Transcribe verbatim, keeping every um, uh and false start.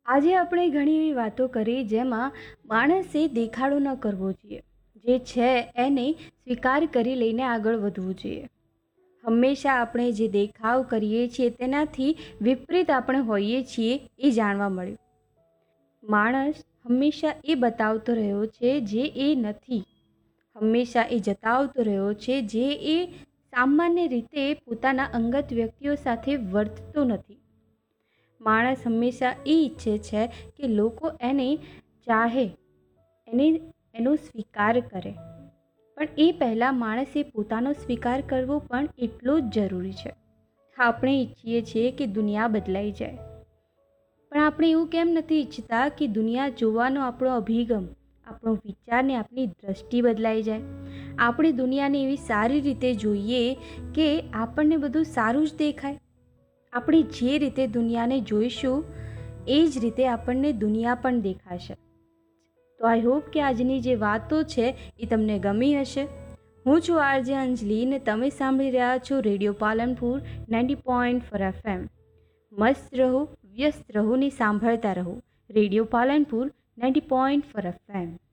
આજે આપણે ઘણી એવી વાતો કરી જેમાં માણસે દેખાડો ન કરવો જોઈએ, જે છે એને સ્વીકાર કરી લઈને આગળ વધવું જોઈએ. હંમેશા આપણે જે દેખાવ કરીએ છીએ તેનાથી વિપરીત આપણે હોઈએ છીએ એ જાણવા મળ્યું. માણસ હંમેશા એ બતાવતો રહ્યો છે જે એ નથી, હંમેશા એ જતાવતો રહ્યો છે જે એ સામાન્ય રીતે પોતાના અંગત વ્યક્તિઓ સાથે વર્તતો નથી. માણસ હંમેશા એ ઈચ્છે છે કે લોકો એને ચાહે, એને એનો સ્વીકાર કરે, પણ એ પહેલાં માણસે પોતાનો સ્વીકાર કરવો પણ એટલો જ જરૂરી છે. આપણે ઈચ્છીએ છીએ કે દુનિયા બદલાઈ જાય, પણ આપણે એવું કેમ નથી ઈચ્છતા કે દુનિયા જોવાનો આપણો અભિગમ, આપણો વિચાર ને આપણી દ્રષ્ટિ બદલાઈ જાય. આપણે દુનિયાને એવી સારી રીતે જોઈએ કે આપણને બધું સારું જ દેખાય. આપણે જે રીતે દુનિયાને જોઈશું એ જ રીતે આપણને દુનિયા પણ દેખાશે. તો આઈ હોપ કે આજની જે વાતો છે એ તમને ગમી હશે. હું છું આરજે અંજલિ ને તમે સાંભળી રહ્યા છો radio Palanpur ninety point four FM. મસ્ત રહો, વ્યસ્ત રહો ને સાંભળતા રહો radio Palanpur ninety point four FM.